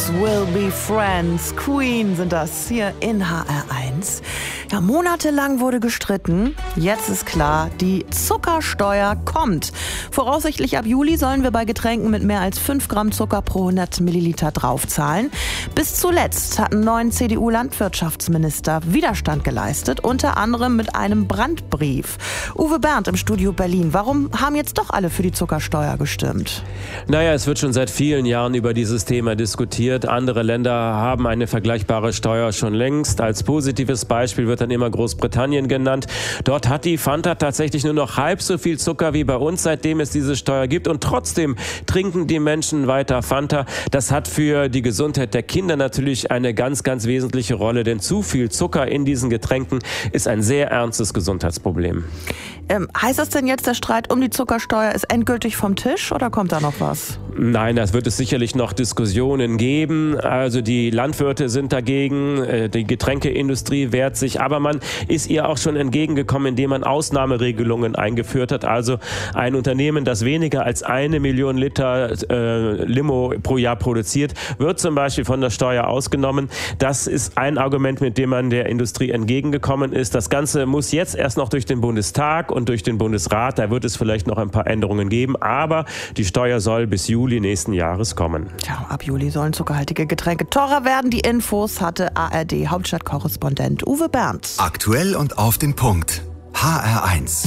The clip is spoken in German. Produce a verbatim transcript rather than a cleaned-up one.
Boys will be friends. Queen sind das hier in H R eins. Ja, monatelang wurde gestritten. Jetzt ist klar, die Zuckersteuer kommt. Voraussichtlich ab Juli sollen wir bei Getränken mit mehr als fünf Gramm Zucker pro hundert Milliliter draufzahlen. Bis zuletzt hat ein neuer C D U-Landwirtschaftsminister Widerstand geleistet, unter anderem mit einem Brandbrief. Uwe Bernd im Studio Berlin. Warum haben jetzt doch alle für die Zuckersteuer gestimmt? Naja, es wird schon seit vielen Jahren über dieses Thema diskutiert. Andere Länder haben eine vergleichbare Steuer schon längst. Als positives Beispiel wird dann immer Großbritannien genannt. Dort hat die Fanta tatsächlich nur noch halb so viel Zucker wie bei uns, seitdem es diese Steuer gibt. Und trotzdem trinken die Menschen weiter Fanta. Das hat für die Gesundheit der Kinder natürlich eine ganz, ganz wesentliche Rolle. Denn zu viel Zucker in diesen Getränken ist ein sehr ernstes Gesundheitsproblem. Ähm, heißt das denn jetzt, der Streit um die Zuckersteuer ist endgültig vom Tisch oder kommt da noch was? Nein, das wird es sicherlich noch Diskussionen geben. Also die Landwirte sind dagegen, die Getränkeindustrie wehrt sich, aber man ist ihr auch schon entgegengekommen, indem man Ausnahmeregelungen eingeführt hat. Also ein Unternehmen, das weniger als eine Million Liter äh, Limo pro Jahr produziert, wird zum Beispiel von der Steuer ausgenommen. Das ist ein Argument, mit dem man der Industrie entgegengekommen ist. Das Ganze muss jetzt erst noch durch den Bundestag und durch den Bundesrat. Da wird es vielleicht noch ein paar Änderungen geben, aber die Steuer soll bis Juli nächsten Jahres kommen. Tja, ab Juli sollen zuckerhaltige Getränke teurer werden. Die Infos hatte A R D-Hauptstadtkorrespondent Uwe Bernd. Aktuell und auf den Punkt. H R eins.